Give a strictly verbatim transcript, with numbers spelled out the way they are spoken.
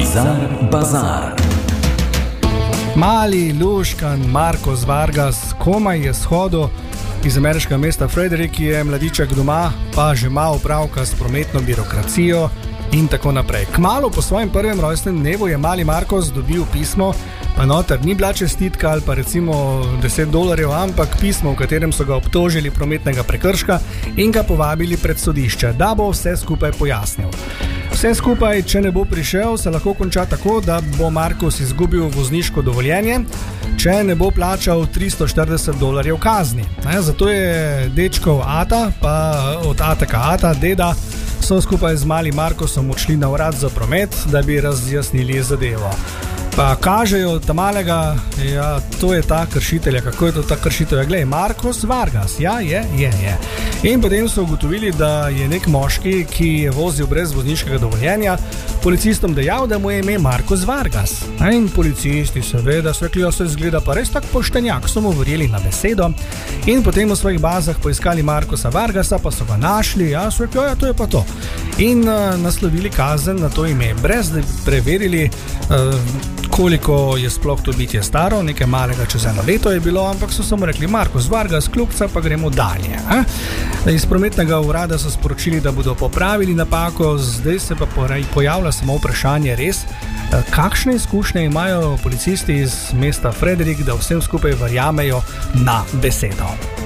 Bizar Bazar. Mali luškan Marcos Vargas komaj je shodil iz ameriškega mesta Frederick, ki je mladiček doma, pa že ima opravka s prometno birokracijo in tako naprej. Kmalu po svojem prvem rojstnem dnevu je mali Marcos dobil pismo, pa noter ni bila čestitka ali pa recimo deset dolarjev, ampak pismo, v katerem so ga obtožili prometnega prekrška in ga povabili pred sodišče, da bo vse skupaj pojasnil. Vse skupaj, če ne bo prišel, se lahko konča tako, da bo Marcos izgubil vozniško dovoljenje, če ne bo plačal tristo štirideset dolarjev kazni. Ne, zato je dečkov ata, pa od ateka ata, deda, so skupaj z malim Marcosom odšli na urad za promet, da bi razjasnili zadevo. Pa kažejo ta malega, ja, to je ta kršitelj, kako je to ta kršitelj, glej, Marcos Vargas, ja, je, je, je. In potem so ugotovili, da je nek moški, ki je vozil brez vozniškega dovoljenja, policistom dejal, da mu je ime Marcos Vargas. In policisti seveda so rekli, da se zgleda pa res tak poštenjak, so mu verjeli na besedo in potem v svojih bazah poiskali Marcosa Vargasa, pa so ga našli, ja, so rekli, ja, to je pa to. In uh, naslovili kazen na to ime, brez da bi preverili, uh, koliko je sploh to bitje staro, nekaj malega čez eno leto je bilo, ampak so samo rekli Marcos Vargas, kljubca, pa gremo dalje. Eh? Iz prometnega urada so sporočili, da bodo popravili napako, zdaj se pa pojavlja samo vprašanje res, kakšne izkušnje imajo policisti iz mesta Frederick, da vsem skupaj verjamejo na besedo.